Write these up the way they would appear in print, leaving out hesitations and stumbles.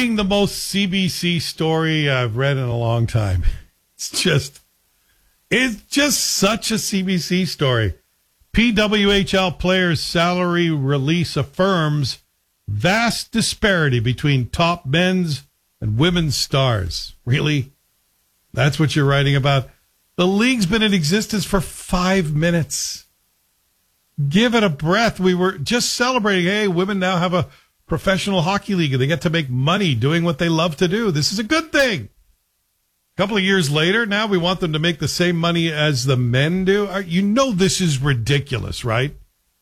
The most CBC story I've read in a long time. It's just such a CBC story. PWHL players' salary release affirms vast disparity between top men's and women's stars. Really? That's what you're writing about? The league's been in existence for 5 minutes. Give it a breath. We were just celebrating, hey, women now have a professional hockey league and they get to make money doing what they love to do. This is a good thing. A couple of years later, now we want them to make the same money as the men do. You know this is ridiculous, right?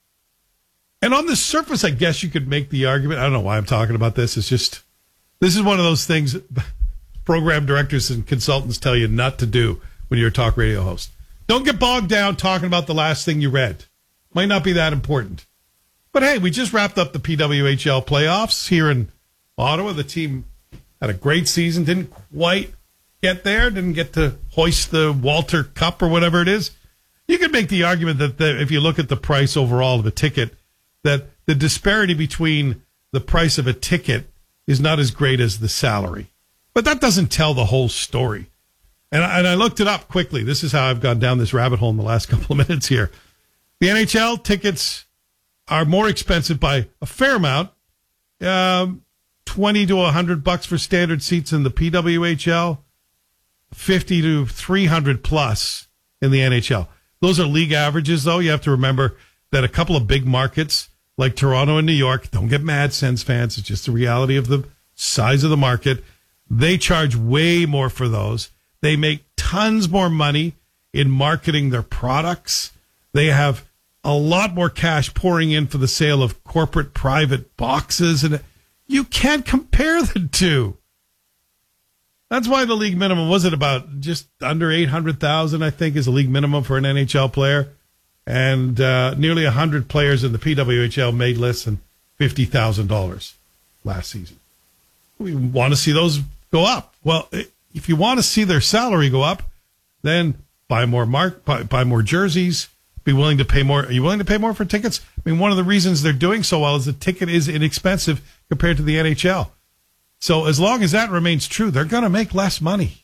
And on the surface, I guess you could make the argument. I don't know why I'm talking about this. It's just, this is one of those things program directors and consultants tell you not to do when you're a talk radio host. Don't get bogged down talking about the last thing you read. Might not be that important. But hey, we just wrapped up the PWHL playoffs here in Ottawa. The team had a great season, didn't quite get there, didn't get to hoist the Walter Cup or whatever it is. You could make the argument that if you look at the price overall of a ticket, that the disparity between the price of a ticket is not as great as the salary. But that doesn't tell the whole story. And I looked it up quickly. This is how I've gone down this rabbit hole in the last couple of minutes here. The NHL tickets are more expensive by a fair amount, $20 to $100 for standard seats in the PWHL, $50 to $300 plus in the NHL. Those are league averages, though. You have to remember that a couple of big markets like Toronto and New York, don't get mad, Sens fans, it's just the reality of the size of the market. They charge way more for those. They make tons more money in marketing their products. They have a lot more cash pouring in for the sale of corporate private boxes, and you can't compare the two. That's why the league minimum was it about just under $800,000, I think, is a league minimum for an NHL player, and nearly 100 players in the PWHL made less than $50,000 last season. We want to see those go up. Well, if you want to see their salary go up, then buy more jerseys. Be willing to pay more. Are you willing to pay more for tickets? I mean, one of the reasons they're doing so well is the ticket is inexpensive compared to the NHL. So as long as that remains true, they're going to make less money.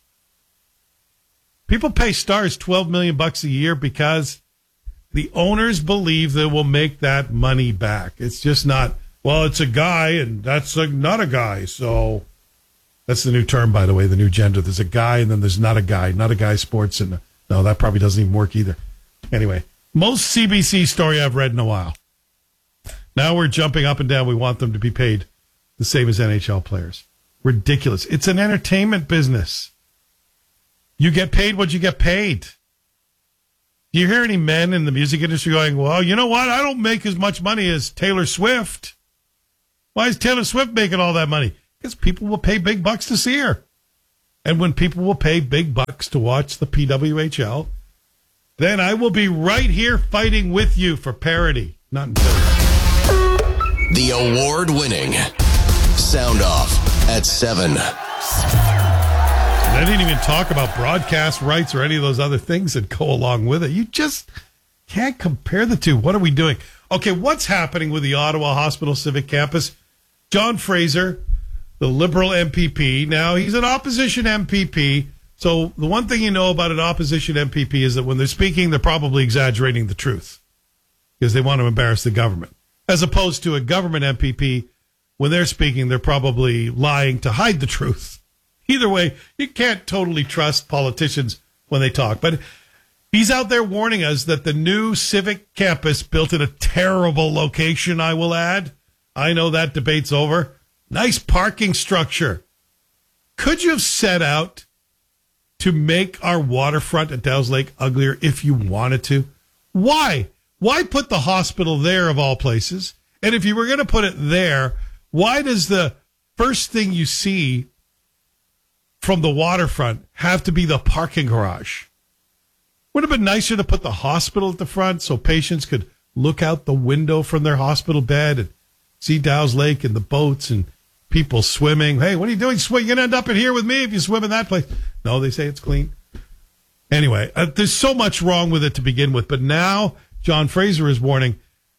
People pay stars $12 million a year because the owners believe they will make that money back. It's just not, well, it's a guy and that's not a guy. So that's the new term, by the way, the new gender. There's a guy and then there's not a guy sports. And no, that probably doesn't even work either. Anyway. Most CBC story I've read in a while. Now we're jumping up and down. We want them to be paid the same as NHL players. Ridiculous. It's an entertainment business. You get paid what you get paid. Do you hear any men in the music industry going, well, you know what? I don't make as much money as Taylor Swift. Why is Taylor Swift making all that money? Because people will pay big bucks to see her. And when people will pay big bucks to watch the PWHL, then I will be right here fighting with you for parity. Not until the award-winning Sound Off at 7. I didn't even talk about broadcast rights or any of those other things that go along with it. You just can't compare the two. What are we doing? Okay, what's happening with the Ottawa Hospital Civic Campus? John Fraser, the Liberal MPP. Now, he's an opposition MPP. So the one thing you know about an opposition MPP is that when they're speaking, they're probably exaggerating the truth because they want to embarrass the government. As opposed to a government MPP, when they're speaking, they're probably lying to hide the truth. Either way, you can't totally trust politicians when they talk. But he's out there warning us that the new civic campus, built in a terrible location, I will add. I know that debate's over. Nice parking structure. Could you have set out to make our waterfront at Dow's Lake uglier if you wanted to? Why? Why put the hospital there of all places? And if you were going to put it there, why does the first thing you see from the waterfront have to be the parking garage? Would it have been nicer to put the hospital at the front so patients could look out the window from their hospital bed and see Dow's Lake and the boats and people swimming? Hey, what are you doing? You're going to end up in here with me if you swim in that place. No, they say it's clean. Anyway, there's so much wrong with it to begin with. But now John Fraser is warning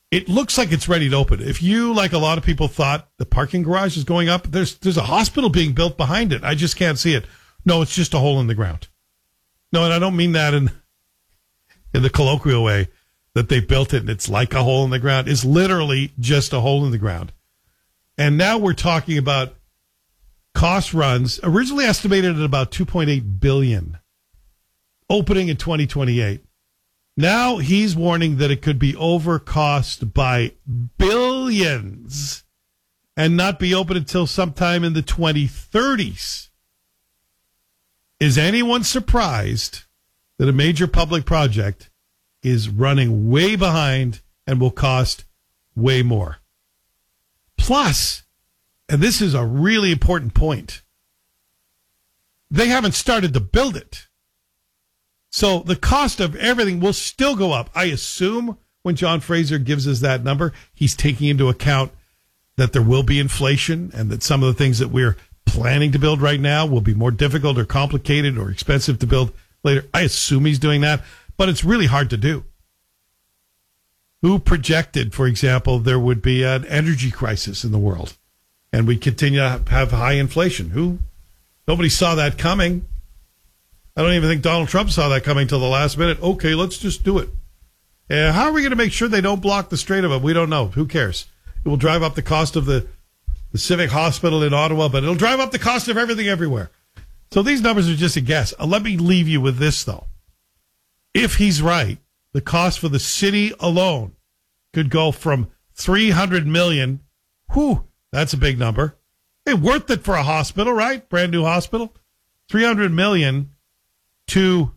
it looks like it's ready to open. If you, like a lot of people, thought the parking garage is going up, there's a hospital being built behind it. I just can't see it. No, it's just a hole in the ground. No, and I don't mean that in the colloquial way that they built it and it's like a hole in the ground. It's literally just a hole in the ground. And now we're talking about cost runs, originally estimated at about $2.8 billion, opening in 2028. Now he's warning that it could be overcost by billions and not be open until sometime in the 2030s. Is anyone surprised that a major public project is running way behind and will cost way more? Plus, and this is a really important point, they haven't started to build it. So the cost of everything will still go up. I assume when John Fraser gives us that number, he's taking into account that there will be inflation and that some of the things that we're planning to build right now will be more difficult or complicated or expensive to build later. I assume he's doing that, but it's really hard to do. Who projected, for example, there would be an energy crisis in the world and we continue to have high inflation? Nobody saw that coming. I don't even think Donald Trump saw that coming till the last minute. Okay, let's just do it. How are we going to make sure they don't block the Strait of it? We don't know. Who cares? It will drive up the cost of the Civic Hospital in Ottawa, but it'll drive up the cost of everything everywhere. So these numbers are just a guess. Let me leave you with this, though. If he's right, the cost for the city alone could go from $300 million. Whew, that's a big number. Hey, worth it for a hospital, right? Brand new hospital. $300 million to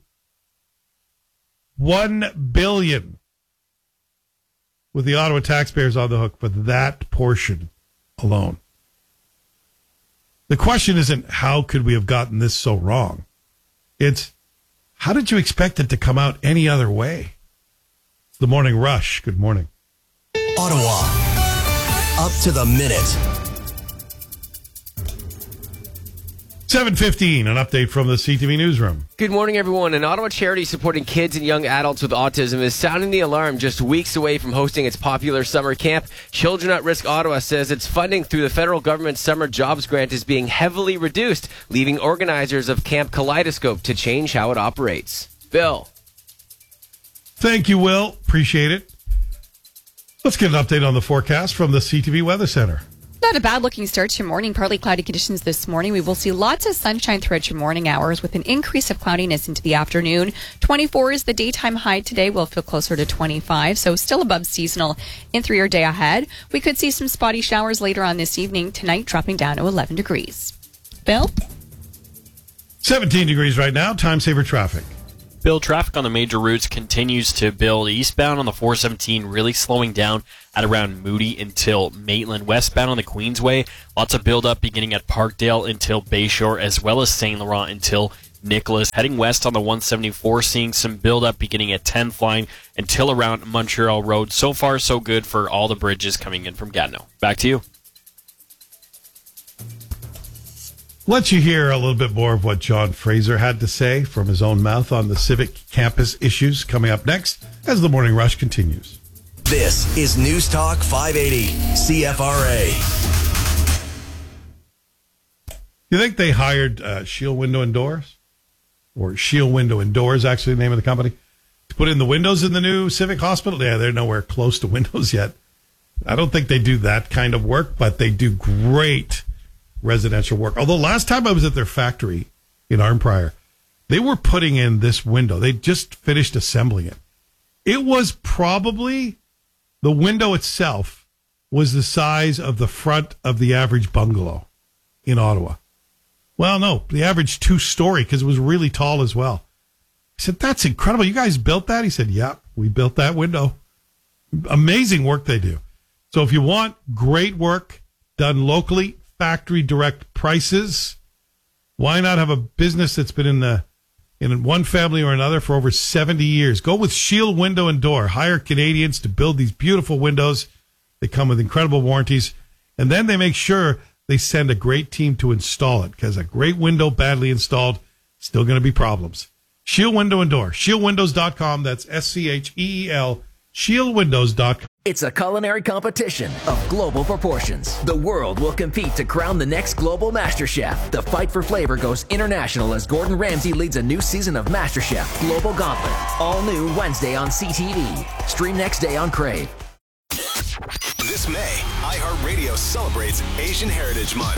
$1 billion, with the Ottawa taxpayers on the hook for that portion alone. The question isn't how could we have gotten this so wrong? It's how did you expect it to come out any other way? It's the Morning Rush. Good morning. Ottawa, up to the minute. 7:15, an update from the CTV newsroom. Good morning, everyone. An Ottawa charity supporting kids and young adults with autism is sounding the alarm just weeks away from hosting its popular summer camp. Children at Risk Ottawa says its funding through the federal government's summer jobs grant is being heavily reduced, leaving organizers of Camp Kaleidoscope to change how it operates. Bill. Thank you, Will. Appreciate it. Let's get an update on the forecast from the CTV Weather Center. Not a bad-looking start to your morning. Partly cloudy conditions this morning. We will see lots of sunshine throughout your morning hours with an increase of cloudiness into the afternoon. 24 is the daytime high today. We'll feel closer to 25, so still above seasonal in through your day ahead. We could see some spotty showers later on this evening. Tonight, dropping down to 11 degrees. Bill? 17 degrees right now. Time saver traffic. Bill, traffic on the major routes continues to build. Eastbound on the 417 really slowing down at around Moody until Maitland. Westbound on the Queensway, lots of build-up beginning at Parkdale until Bayshore, as well as St. Laurent until Nicholas. Heading west on the 174, seeing some build-up beginning at 10th line until around Montreal Road. So far, so good for all the bridges coming in from Gatineau. Back to you. Let you hear a little bit more of what John Fraser had to say from his own mouth on the civic campus issues coming up next as the Morning Rush continues. This is News Talk 580, CFRA. You think they hired Shield Window and Doors? Or Shield Window and Doors, actually the name of the company, to put in the windows in the new Civic Hospital? Yeah, they're nowhere close to windows yet. I don't think they do that kind of work, but they do great residential work. Although last time I was at their factory in Arnprior, they were putting in this window. They just finished assembling it. It was probably, the window itself was the size of the front of the average bungalow in Ottawa. Well, no, the average two-story, because it was really tall as well. I said, that's incredible. You guys built that? He said, yeah, we built that window. Amazing work they do. So if you want great work done locally, factory direct prices, why not have a business that's been in one family or another for over 70 years? Go with Shield Window and Door. Hire Canadians to build these beautiful windows. They come with incredible warranties. And then they make sure they send a great team to install it, because a great window badly installed, still going to be problems. Shield Window and Door. ShieldWindows.com. That's SCHEEL. shieldwindows.com. It's a culinary competition of global proportions. The world will compete to crown the next global Master Chef. The fight for flavor goes international as Gordon Ramsay leads a new season of Master Chef Global Gauntlet. All new Wednesday on CTV. Stream next day on Crave. This May, iHeartRadio celebrates Asian Heritage Month.